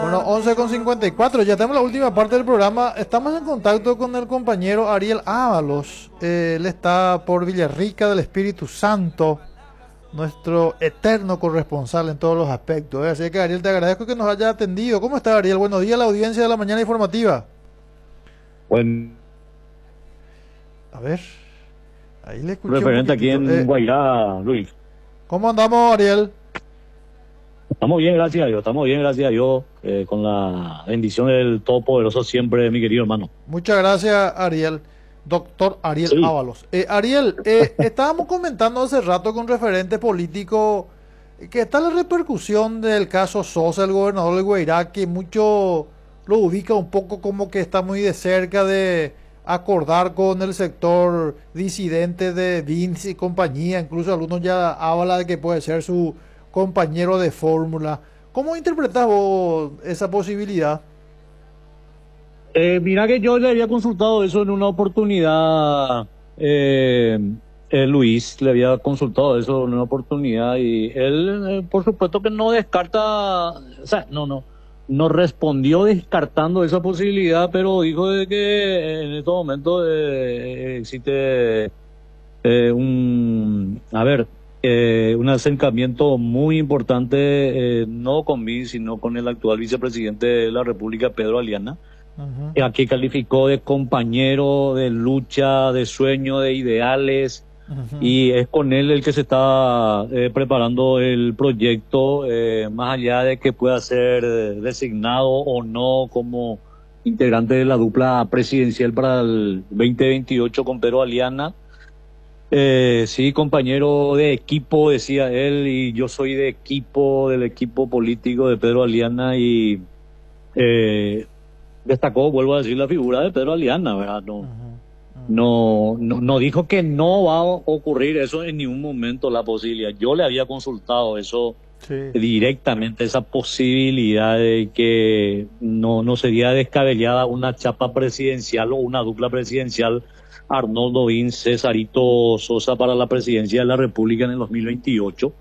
Bueno, 11:54, ya tenemos la última parte del programa. Estamos en contacto con el compañero Ariel Ábalos. Él está por Villarrica del Espíritu Santo, nuestro eterno corresponsal en todos los aspectos. Así que, Ariel, te agradezco que nos haya atendido. ¿Cómo está, Ariel? Buenos días a la audiencia de la mañana informativa. Buen A ver, ahí le escuché un referente aquí poquitito. en Guairá, Luis. ¿Cómo andamos, Ariel? Estamos bien, gracias a Dios. Estamos bien, gracias a Dios. Con la bendición del Todopoderoso siempre, mi querido hermano. Muchas gracias, Ariel. Doctor Ariel Sí. Ábalos. Ariel, estábamos comentando hace rato con referente político que está la repercusión del caso Sosa, el gobernador de Guairá, que mucho lo ubica un poco como que está muy de cerca de acordar con el sector disidente de Vinci y compañía. Incluso algunos ya hablan de que puede ser su compañero de fórmula. ¿Cómo interpretas vos esa posibilidad? Mira que yo le había consultado eso en una oportunidad, Luis, le había consultado eso en una oportunidad y él, por supuesto que no descarta, o sea, no respondió descartando esa posibilidad, pero dijo de que en estos momentos existe un acercamiento muy importante, no con mí, sino con el actual vicepresidente de la República, Pedro Aliana. Ujú, Aquí calificó de compañero de lucha, de sueño, de ideales, ujú. y es con él el que se está preparando el proyecto, más allá de que pueda ser designado o no como integrante de la dupla presidencial para el 2028 con Pedro Aliana. Sí, compañero de equipo, decía él, y yo soy de equipo, del equipo político de Pedro Aliana, y eh, destacó, vuelvo a decir, la figura de Pedro Aliana, ¿verdad? Ujú, ujú. No dijo que no va a ocurrir eso en ningún momento, la posibilidad. Yo le había consultado eso Sí. directamente, esa posibilidad de que no sería descabellada una chapa presidencial o una dupla presidencial, Arnoldo Bin, Cesarito Sosa para la presidencia de la República en el 2028.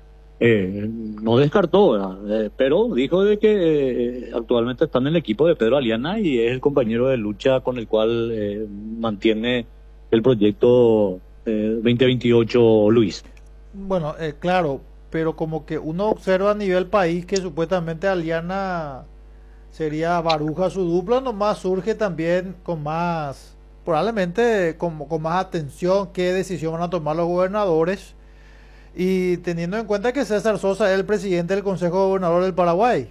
No descartó, ¿verdad? Pero dijo de que actualmente está en el equipo de Pedro Aliana y es el compañero de lucha con el cual mantiene el proyecto 2028, Luis. Bueno, claro, pero como que uno observa a nivel país que supuestamente Aliana sería Baruja su dupla, nomás surge también con más, probablemente con más atención qué decisión van a tomar los gobernadores y teniendo en cuenta que César Sosa es el presidente del Consejo de Gobernadores del Paraguay.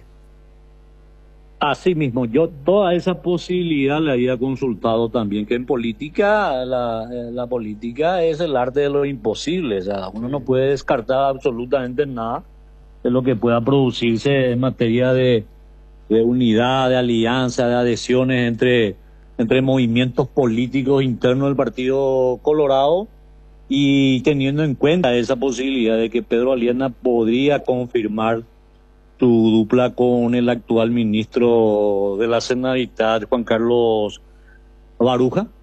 Así mismo, yo toda esa posibilidad le había consultado también, que en política, la política es el arte de lo imposible, o sea, uno no Sí. puede descartar absolutamente nada de lo que pueda producirse en materia de unidad, de alianza, de adhesiones entre movimientos políticos internos del Partido Colorado, y teniendo en cuenta esa posibilidad de que Pedro Aliana podría confirmar tu dupla con el actual ministro de la Generalitat, Juan Carlos Baruja.